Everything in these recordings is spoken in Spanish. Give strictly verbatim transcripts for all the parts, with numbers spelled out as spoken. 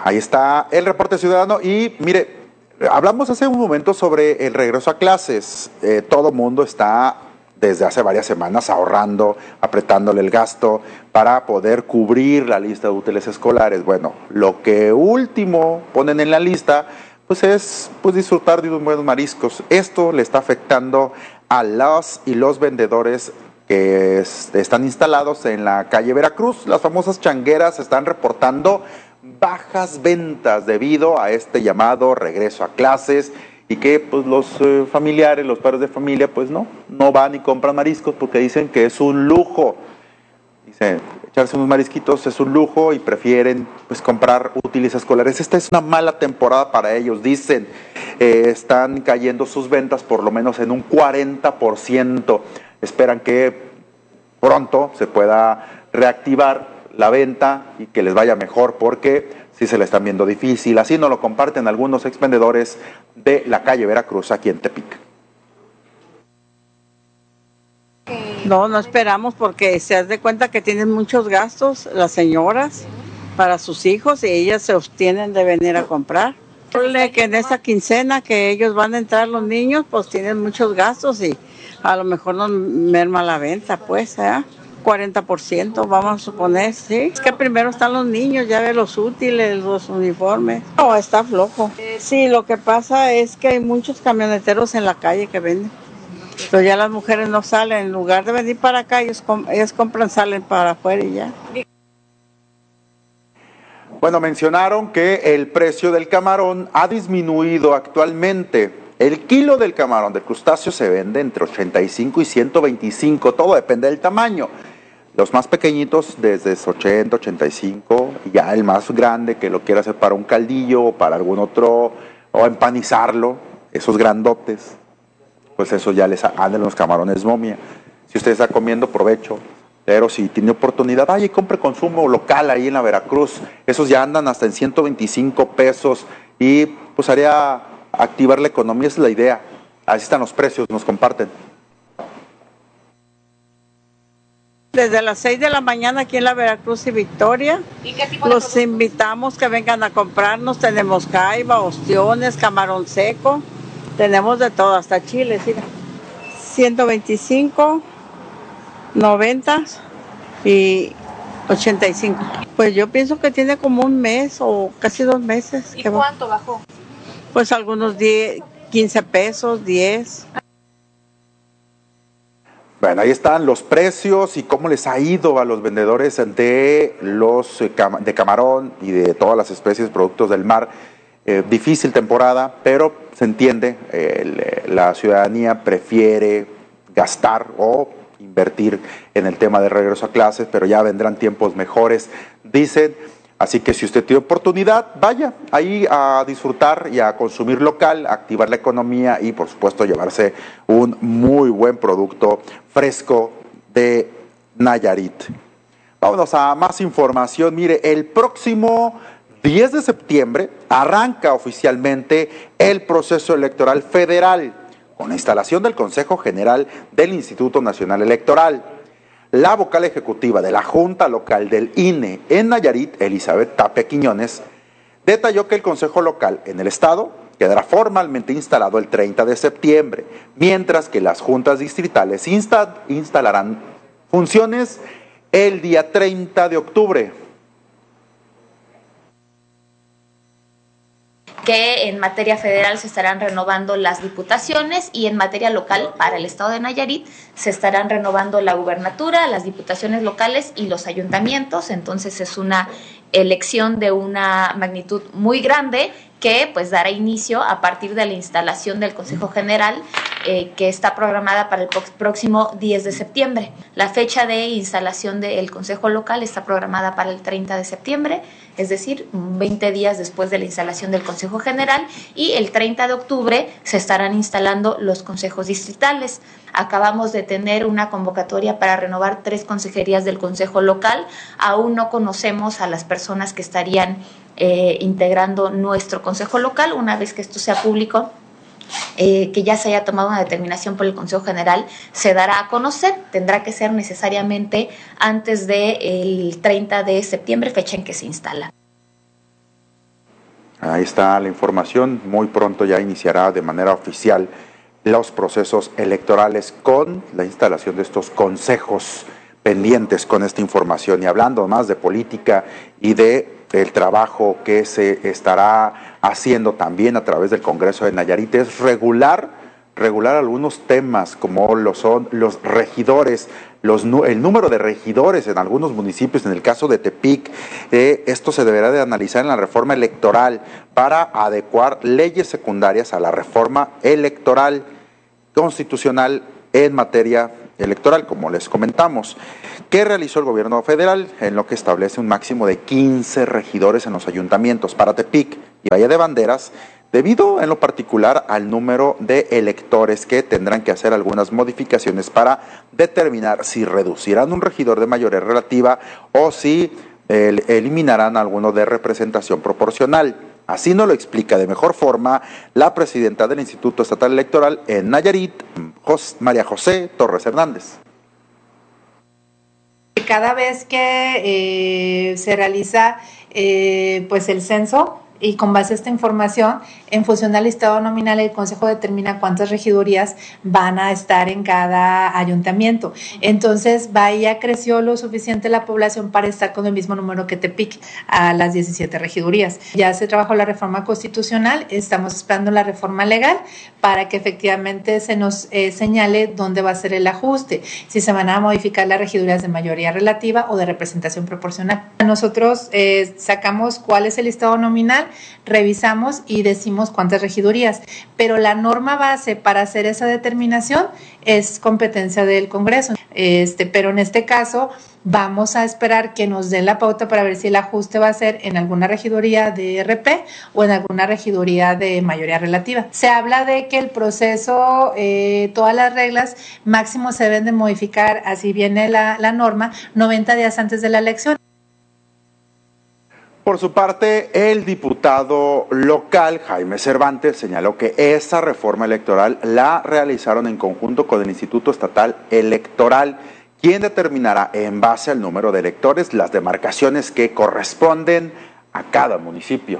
ahí está el reporte ciudadano y mire, hablamos hace un momento sobre el regreso a clases. Eh, todo mundo está desde hace varias semanas ahorrando, apretándole el gasto para poder cubrir la lista de útiles escolares. Bueno, lo que último ponen en la lista pues es pues disfrutar de unos buenos mariscos. Esto le está afectando a las y los vendedores que es, están instalados en la calle Veracruz. Las famosas changueras están reportando bajas ventas debido a este llamado regreso a clases y que pues los eh, familiares, los padres de familia pues no, no van y compran mariscos porque dicen que es un lujo. Dicen, echarse unos marisquitos es un lujo y prefieren pues comprar útiles escolares. Esta es una mala temporada para ellos, dicen, eh, están cayendo sus ventas por lo menos en un cuarenta por ciento. Esperan que pronto se pueda reactivar la venta y que les vaya mejor porque sí se le están viendo difícil. Así nos lo comparten algunos expendedores de la calle Veracruz aquí en Tepic. No, no esperamos porque se hace de cuenta que tienen muchos gastos las señoras para sus hijos y ellas se obtienen de venir a comprar. Que en esa quincena que ellos van a entrar los niños, pues tienen muchos gastos y a lo mejor nos merma la venta, pues, ¿eh? cuarenta por ciento, vamos a suponer, sí. Es que primero están los niños, ya ve los útiles, los uniformes. No, está flojo. Sí, lo que pasa es que hay muchos camioneteros en la calle que venden. Pero ya las mujeres no salen, en lugar de venir para acá, ellos, com- ellos compran, salen para afuera y ya. Bueno, mencionaron que el precio del camarón ha disminuido actualmente. El kilo del camarón de crustáceo se vende entre ochenta y cinco y ciento veinticinco, todo depende del tamaño. Los más pequeñitos desde ochenta, ochenta y cinco, y ya el más grande que lo quiera hacer para un caldillo o para algún otro, o empanizarlo, esos grandotes, pues eso ya les andan los camarones momia. Si usted está comiendo, provecho. Pero si tiene oportunidad, vaya y compre consumo local ahí en la Veracruz. Esos ya andan hasta en ciento veinticinco pesos y pues haría activar la economía, esa es la idea. Así están los precios, nos comparten. Desde las seis de la mañana aquí en la Veracruz y Victoria. ¿Y qué tipo de Los invitamos que vengan a comprarnos. Tenemos caiba, ostiones, camarón seco. Tenemos de todo, hasta chiles, mira. ciento veinticinco, noventa y ochenta y cinco. Pues yo pienso que tiene como un mes o casi dos meses. ¿Y cuánto bajó? Pues algunos diez, quince pesos, diez. Bueno, ahí están los precios y cómo les ha ido a los vendedores de los de camarón y de todas las especies, productos del mar. Eh, difícil temporada, pero se entiende, eh, la ciudadanía prefiere gastar o invertir en el tema de regreso a clases, pero ya vendrán tiempos mejores, dicen. Así que si usted tiene oportunidad, vaya ahí a disfrutar y a consumir local, a activar la economía y por supuesto llevarse un muy buen producto fresco de Nayarit. Vámonos a más información. Mire, el próximo diez de septiembre arranca oficialmente el proceso electoral federal con la instalación del Consejo General del Instituto Nacional Electoral. La vocal ejecutiva de la Junta Local del I N E en Nayarit, Elizabeth Tapia Quiñones, detalló que el Consejo Local en el Estado quedará formalmente instalado el treinta de septiembre, mientras que las juntas distritales insta- instalarán funciones el día treinta de octubre. Que en materia federal se estarán renovando las diputaciones y en materia local para el estado de Nayarit se estarán renovando la gubernatura, las diputaciones locales y los ayuntamientos. Entonces es una elección de una magnitud muy grande que pues dará inicio a partir de la instalación del Consejo General eh, que está programada para el próximo diez de septiembre. La fecha de instalación del Consejo Local está programada para el treinta de septiembre, es decir, veinte días después de la instalación del Consejo General, y el treinta de octubre se estarán instalando los consejos distritales. Acabamos de tener una convocatoria para renovar tres consejerías del Consejo Local. Aún no conocemos a las personas que estarían eh, integrando nuestro Consejo Local. Una vez que esto sea público, Eh, que ya se haya tomado una determinación por el Consejo General, se dará a conocer. Tendrá que ser necesariamente antes del treinta de septiembre, fecha en que se instala. Ahí está la información. Muy pronto ya iniciará de manera oficial los procesos electorales con la instalación de estos consejos pendientes con esta información. Y hablando más de política y de el trabajo que se estará haciendo también a través del Congreso de Nayarit, es regular, regular algunos temas como lo son los regidores, los, el número de regidores en algunos municipios. En el caso de Tepic, eh, esto se deberá de analizar en la reforma electoral para adecuar leyes secundarias a la reforma electoral constitucional en materia electoral, como les comentamos. ¿Qué realizó el gobierno federal? En lo que establece un máximo de quince regidores en los ayuntamientos para Tepic y Valle de Banderas, debido en lo particular al número de electores que tendrán que hacer algunas modificaciones para determinar si reducirán un regidor de mayoría relativa o si eh, eliminarán alguno de representación proporcional. Así nos lo explica de mejor forma la presidenta del Instituto Estatal Electoral en Nayarit, María José Torres Hernández. Cada vez que eh, se realiza eh, pues el censo, y con base a esta información, en función al listado nominal, el Consejo determina cuántas regidurías van a estar en cada ayuntamiento. Entonces, Bahía creció lo suficiente la población para estar con el mismo número que Tepic, a las diecisiete regidurías. Ya se trabajó la reforma constitucional, estamos esperando la reforma legal para que efectivamente se nos eh, señale dónde va a ser el ajuste, si se van a modificar las regidurías de mayoría relativa o de representación proporcional. Nosotros eh, sacamos cuál es el listado nominal, revisamos y decimos cuántas regidurías, pero la norma base para hacer esa determinación es competencia del Congreso. Este, pero en este caso vamos a esperar que nos den la pauta para ver si el ajuste va a ser en alguna regiduría de R P o en alguna regiduría de mayoría relativa. Se habla de que el proceso, eh, todas las reglas máximo se deben de modificar, así viene la, la norma, noventa días antes de la elección. Por su parte, el diputado local, Jaime Cervantes, señaló que esa reforma electoral la realizaron en conjunto con el Instituto Estatal Electoral, quien determinará en base al número de electores las demarcaciones que corresponden a cada municipio.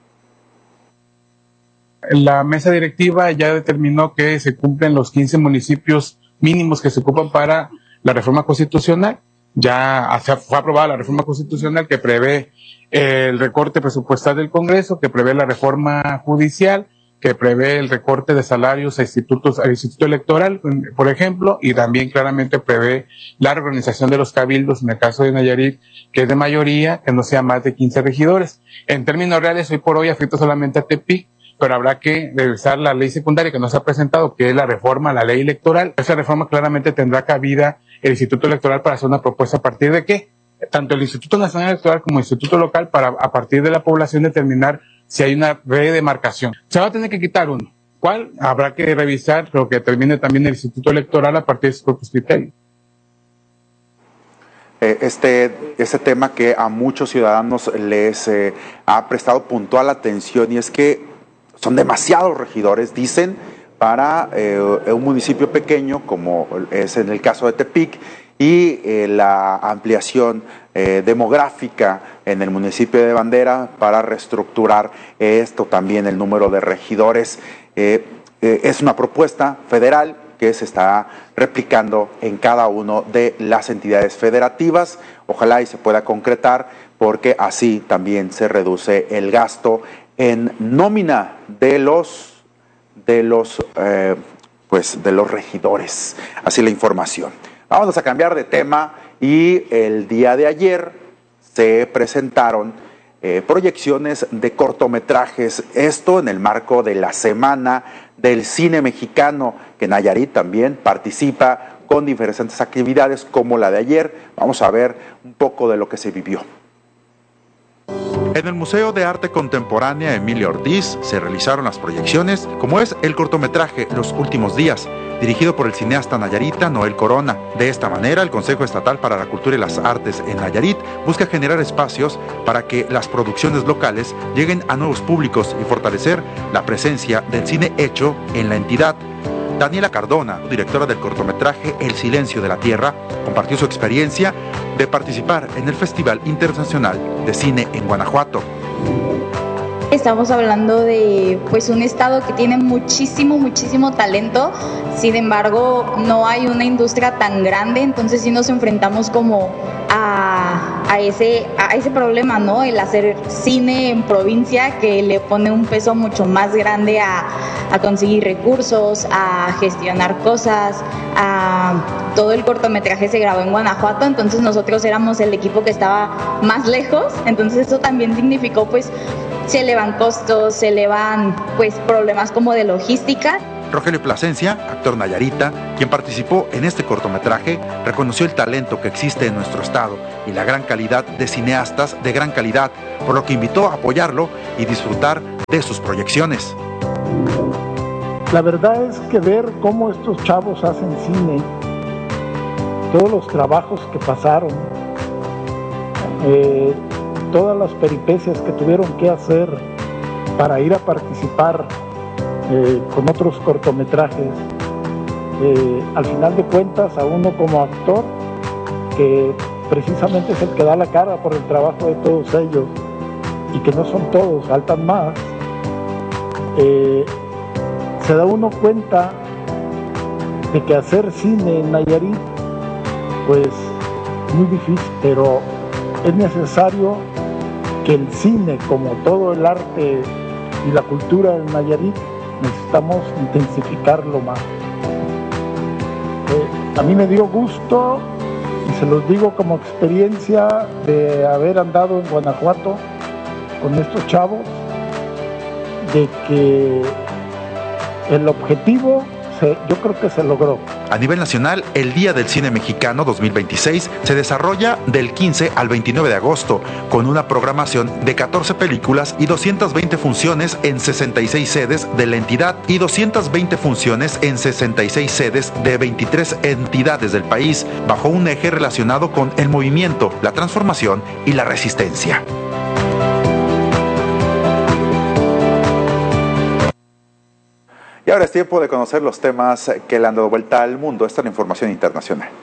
La mesa directiva ya determinó que se cumplen los quince municipios mínimos que se ocupan para la reforma constitucional. Ya fue aprobada la reforma constitucional que prevé el recorte presupuestal del Congreso, que prevé la reforma judicial, que prevé el recorte de salarios a institutos, al Instituto Electoral, por ejemplo, y también claramente prevé la reorganización de los cabildos, en el caso de Nayarit, que es de mayoría, que no sea más de quince regidores. En términos reales, hoy por hoy afecta solamente a Tepic, pero habrá que revisar la ley secundaria que nos ha presentado, que es la reforma a la ley electoral. Esa reforma claramente tendrá cabida el Instituto Electoral para hacer una propuesta a partir de qué, tanto el Instituto Nacional Electoral como el Instituto Local, para a partir de la población determinar si hay una redemarcación. Se va a tener que quitar uno. ¿Cuál? Habrá que revisar lo que determine también el Instituto Electoral a partir de sus propios criterios. Este, este tema que a muchos ciudadanos les eh, ha prestado puntual atención, y es que son demasiados regidores, dicen, para eh, un municipio pequeño como es en el caso de Tepic, y eh, la ampliación eh, demográfica en el municipio de Bandera para reestructurar esto también, el número de regidores. Eh, eh, es una propuesta federal que se está replicando en cada una de las entidades federativas. Ojalá y se pueda concretar, porque así también se reduce el gasto en nómina de los de los eh, pues de los regidores. Así la información. Vamos a cambiar de tema, y el día de ayer se presentaron eh, proyecciones de cortometrajes, esto en el marco de la Semana del Cine Mexicano, que Nayarit también participa con diferentes actividades como la de ayer. Vamos a ver un poco de lo que se vivió. En el Museo de Arte Contemporánea Emilio Ortiz se realizaron las proyecciones, como es el cortometraje Los Últimos Días, dirigido por el cineasta nayarita Noel Corona. De esta manera, el Consejo Estatal para la Cultura y las Artes en Nayarit busca generar espacios para que las producciones locales lleguen a nuevos públicos y fortalecer la presencia del cine hecho en la entidad. Daniela Cardona, directora del cortometraje El Silencio de la Tierra, compartió su experiencia de participar en el Festival Internacional de Cine en Guanajuato. Estamos hablando de pues un estado que tiene muchísimo, muchísimo talento, sin embargo no hay una industria tan grande, entonces sí nos enfrentamos como a, a, ese, a ese problema, ¿no? El hacer cine en provincia que le pone un peso mucho más grande a, a conseguir recursos, a gestionar cosas, a todo el cortometraje se grabó en Guanajuato, entonces nosotros éramos el equipo que estaba más lejos, entonces eso también significó pues se elevan costos, se elevan pues problemas como de logística. Rogelio Plasencia, actor nayarita, quien participó en este cortometraje, reconoció el talento que existe en nuestro estado y la gran calidad de cineastas de gran calidad, por lo que invitó a apoyarlo y disfrutar de sus proyecciones. La verdad es que ver cómo estos chavos hacen cine, todos los trabajos que pasaron, eh, todas las peripecias que tuvieron que hacer para ir a participar eh, con otros cortometrajes, eh, al final de cuentas a uno como actor, que precisamente es el que da la cara por el trabajo de todos ellos, y que no son todos, faltan más, eh, se da uno cuenta de que hacer cine en Nayarit, pues muy difícil, pero es necesario que el cine, como todo el arte y la cultura en Nayarit, necesitamos intensificarlo más. Eh, a mí me dio gusto, y se los digo como experiencia de haber andado en Guanajuato con estos chavos, de que el objetivo se, yo creo que se logró. A nivel nacional, el Día del Cine Mexicano dos mil veintiséis se desarrolla del quince al veintinueve de agosto, con una programación de catorce películas y doscientas veinte funciones en sesenta y seis sedes de la entidad y doscientas veinte funciones en sesenta y seis sedes de veintitrés entidades del país, bajo un eje relacionado con el movimiento, la transformación y la resistencia. Y ahora es tiempo de conocer los temas que le han dado vuelta al mundo. Esta es la información internacional.